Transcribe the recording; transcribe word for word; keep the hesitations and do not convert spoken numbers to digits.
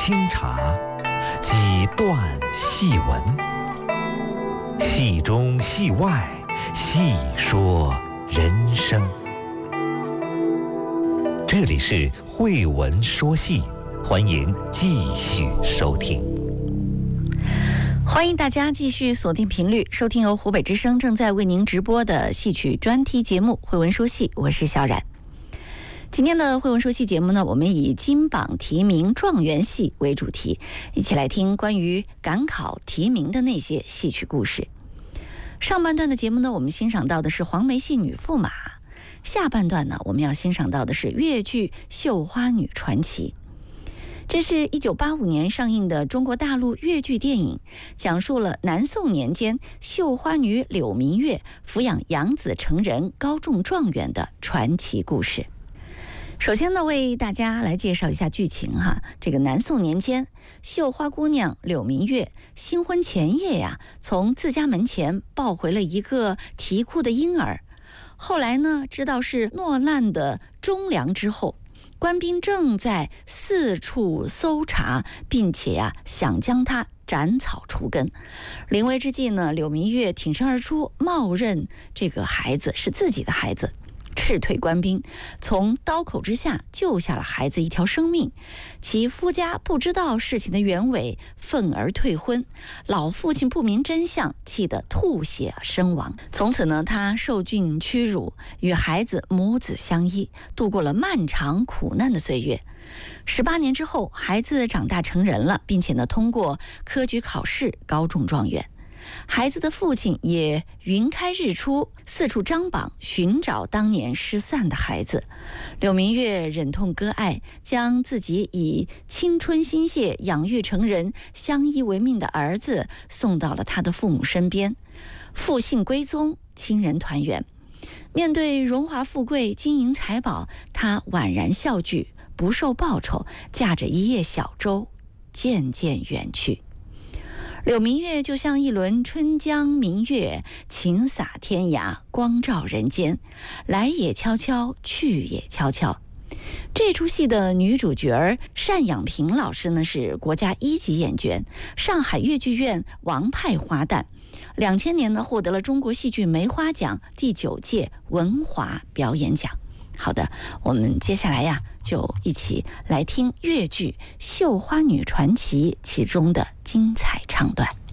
清茶，几段戏文，戏中戏外，细说人生。这里是慧文说戏，欢迎继续收听。 欢迎大家继续锁定频率，收听由湖北之声正在为您直播的戏曲专题节目《慧文说戏》，我是小冉。今天的慧文说戏节目呢，我们以金榜题名状元戏为主题，一起来听关于赶考提名的那些戏曲故事。上半段的节目呢，我们欣赏到的是黄梅戏女驸马；下半段呢，我们要欣赏到的是越剧《绣花女传奇》。这是一九八五年上映的中国大陆越剧电影，讲述了南宋年间绣花女柳明月抚养养子成人高中状元的传奇故事。首先呢，为大家来介绍一下剧情哈。这个南宋年间，绣花姑娘柳明月新婚前夜呀，从自家门前抱回了一个啼哭的婴儿。后来呢，知道是落难的忠良之后，官兵正在四处搜查，并且呀、啊、想将他斩草除根。临危之际呢，柳明月挺身而出，冒认这个孩子是自己的孩子，斥退官兵，从刀口之下救下了孩子一条生命。其夫家不知道事情的原委，愤而退婚。老父亲不明真相，气得吐血身亡。从此呢，他受尽屈辱，与孩子母子相依，度过了漫长苦难的岁月。十八年之后，孩子长大成人了，并且呢，通过科举考试高中状元。孩子的父亲也云开日出，四处张榜寻找当年失散的孩子。柳明月忍痛割爱，将自己以青春心血养育成人、相依为命的儿子送到了他的父母身边，复姓归宗，亲人团圆。面对荣华富贵、金银财宝，他宛然笑具，不受报酬，驾着一叶小舟渐渐远去。柳明月就像一轮春江明月，晴洒天涯，光照人间，来也悄悄，去也悄悄。这出戏的女主角单养平老师呢，是国家一级演员，上海越剧院王派花旦。两千年呢，获得了中国戏剧梅花奖第九届文华表演奖。好的，我们接下来呀，就一起来听越剧《绣花女传奇》其中的精彩唱段。